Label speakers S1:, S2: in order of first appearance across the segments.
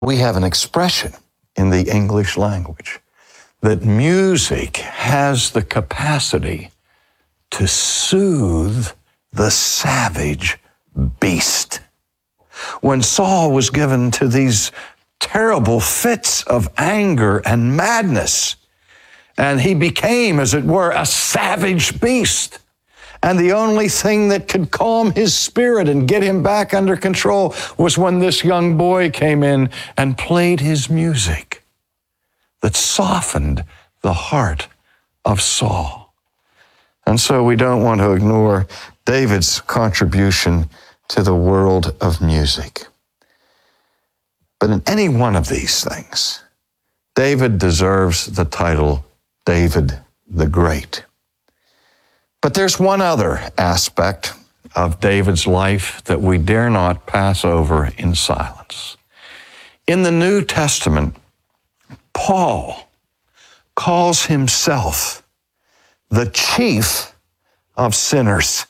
S1: We have an expression in the English language that music has the capacity to soothe the savage beast. When Saul was given to these terrible fits of anger and madness, and he became, as it were, a savage beast, and the only thing that could calm his spirit and get him back under control was when this young boy came in and played his music that softened the heart of Saul. And so we don't want to ignore David's contribution to the world of music. But in any one of these things, David deserves the title David the Great. But there's one other aspect of David's life that we dare not pass over in silence. In the New Testament, Paul calls himself the chief of sinners.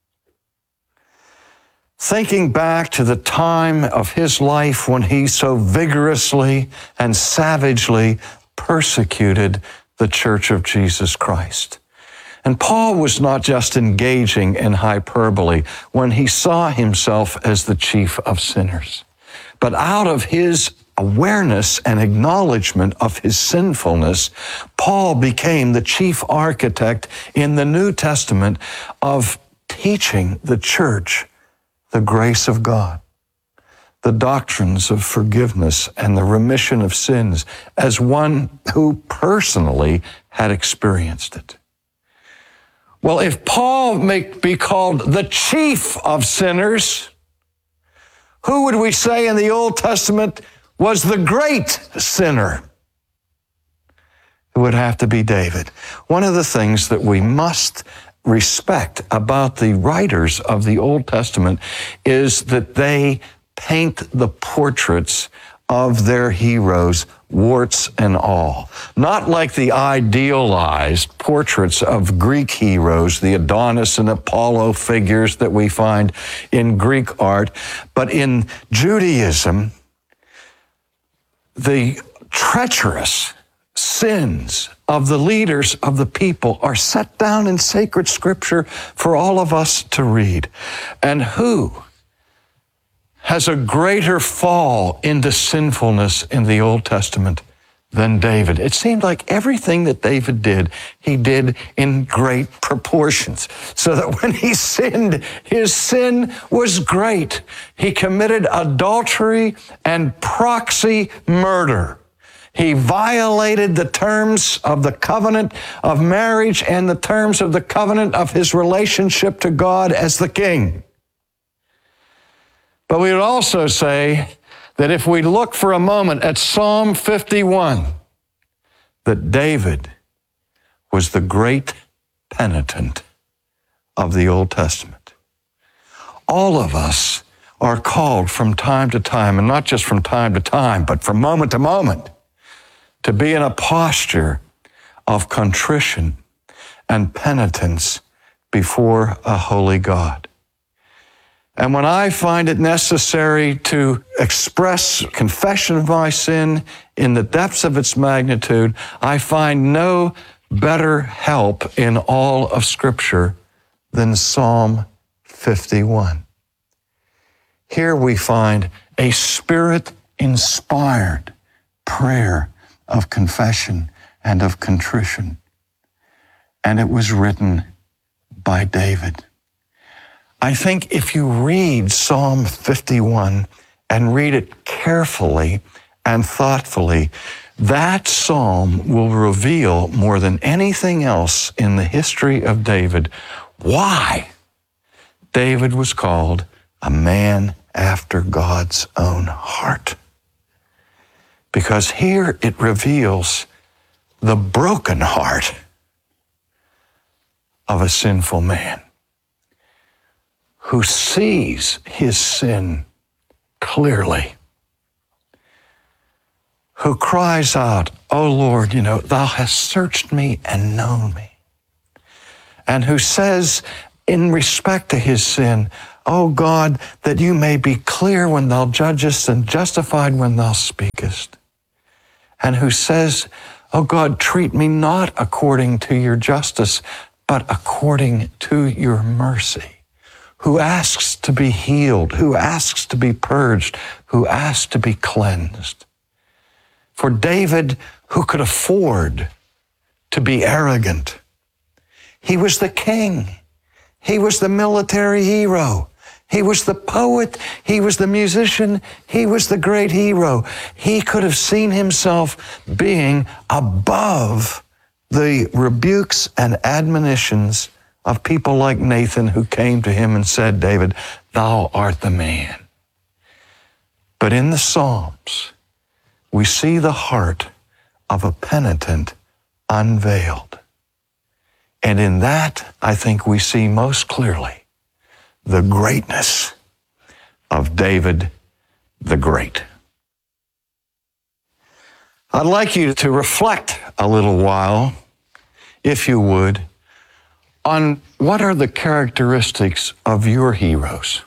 S1: Thinking back to the time of his life when he so vigorously and savagely persecuted the Church of Jesus Christ. And Paul was not just engaging in hyperbole when he saw himself as the chief of sinners, but out of his awareness and acknowledgement of his sinfulness, Paul became the chief architect in the New Testament of teaching the church the grace of God, the doctrines of forgiveness and the remission of sins, as one who personally had experienced it. Well, if Paul may be called the chief of sinners, who would we say in the Old Testament was the great sinner? It would have to be David. One of the things that we must respect about the writers of the Old Testament is that they paint the portraits of their heroes, warts and all. Not like the idealized portraits of Greek heroes, the Adonis and Apollo figures that we find in Greek art, but in Judaism, the treacherous sins of the leaders of the people are set down in sacred scripture for all of us to read. And who has a greater fall into sinfulness in the Old Testament than David? It seemed like everything that David did, he did in great proportions, so that when he sinned, his sin was great. He committed adultery and proxy murder. He violated the terms of the covenant of marriage and the terms of the covenant of his relationship to God as the king. But we would also say that if we look for a moment at Psalm 51, that David was the great penitent of the Old Testament. All of us are called from time to time, and not just from time to time, but from moment to moment, to be in a posture of contrition and penitence before a holy God. And when I find it necessary to express confession of my sin in the depths of its magnitude, I find no better help in all of Scripture than Psalm 51. Here we find a Spirit-inspired prayer of confession and of contrition. And it was written by David. I think if you read Psalm 51 and read it carefully and thoughtfully, that psalm will reveal more than anything else in the history of David why David was called a man after God's own heart. Because here it reveals the broken heart of a sinful man who sees his sin clearly, who cries out, "Oh Lord, thou hast searched me and known me," and who says in respect to his sin, O God, that you may be clear when thou judgest and justified when thou speakest. And who says, O God, treat me not according to your justice, but according to your mercy. Who asks to be healed, who asks to be purged, who asks to be cleansed. For David, who could afford to be arrogant, he was the king. He was the military hero. He was the poet. He was the musician. He was the great hero. He could have seen himself being above the rebukes and admonitions of people like Nathan, who came to him and said, David, thou art the man. But in the Psalms, we see the heart of a penitent unveiled. And in that, I think we see most clearly the greatness of David the Great. I'd like you to reflect a little while, if you would, on what are the characteristics of your heroes.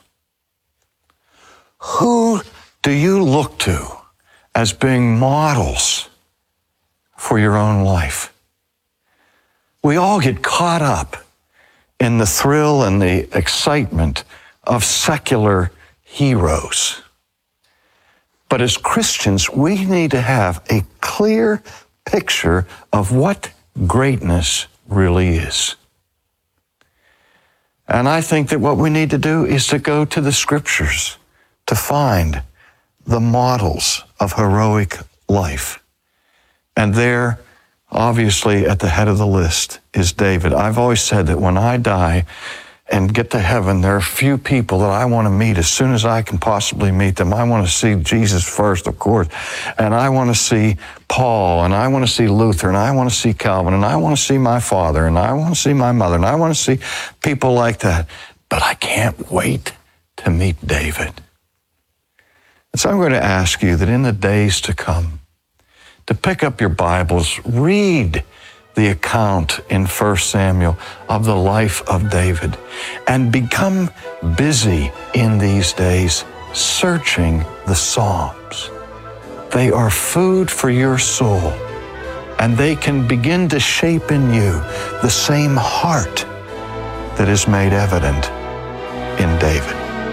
S1: Who do you look to as being models for your own life? We all get caught up in the thrill and the excitement of secular heroes. But as Christians, we need to have a clear picture of what greatness really is. And I think that what we need to do is to go to the Scriptures to find the models of heroic life. And there, obviously, at the head of the list is David. I've always said that when I die and get to heaven, there are few people that I want to meet as soon as I can possibly meet them. I want to see Jesus first, of course, and I want to see Paul, and I want to see Luther, and I want to see Calvin, and I want to see my father, and I want to see my mother, and I want to see people like that. But I can't wait to meet David. And so I'm going to ask you that in the days to come, to pick up your Bibles, read the account in 1 Samuel of the life of David, and become busy in these days searching the Psalms. They are food for your soul, and they can begin to shape in you the same heart that is made evident in David.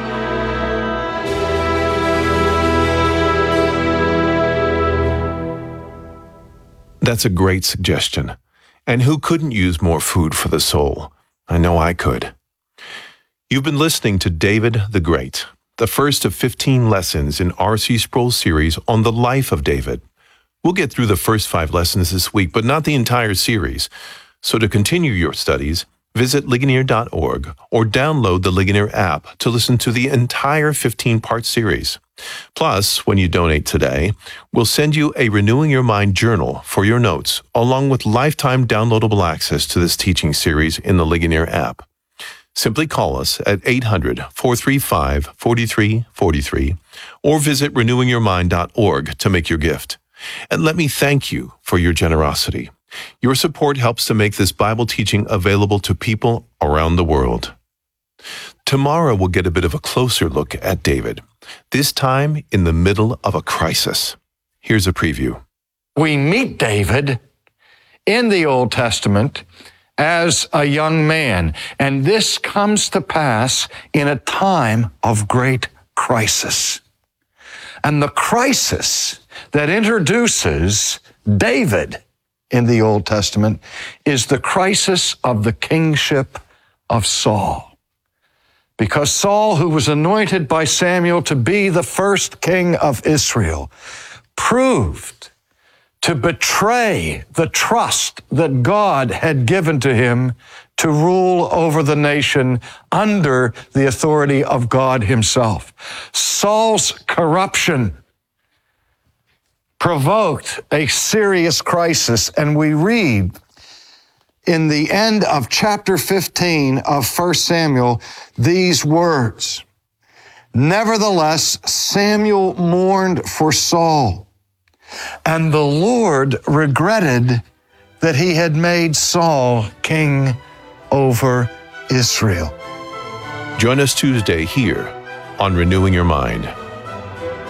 S2: That's a great suggestion. And who couldn't use more food for the soul? I know I could. You've been listening to David the Great, the first of 15 lessons in R.C. Sproul's series on the life of David. We'll get through the first 5 lessons this week, but not the entire series. So to continue your studies, visit Ligonier.org or download the Ligonier app to listen to the entire 15-part series. Plus, when you donate today, we'll send you a Renewing Your Mind journal for your notes, along with lifetime downloadable access to this teaching series in the Ligonier app. Simply call us at 800-435-4343 or visit renewingyourmind.org to make your gift. And let me thank you for your generosity. Your support helps to make this Bible teaching available to people around the world. Tomorrow we'll get a bit of a closer look at David, this time in the middle of a crisis. Here's a preview.
S1: We meet David in the Old Testament as a young man, and this comes to pass in a time of great crisis. And the crisis that introduces David in the Old Testament is the crisis of the kingship of Saul. Because Saul, who was anointed by Samuel to be the first king of Israel, proved to betray the trust that God had given to him to rule over the nation under the authority of God himself. Saul's corruption provoked a serious crisis, and we read in the end of chapter 15 of 1 Samuel these words, "Nevertheless, Samuel mourned for Saul, and the Lord regretted that he had made Saul king over Israel."
S2: Join us Tuesday here on Renewing Your Mind.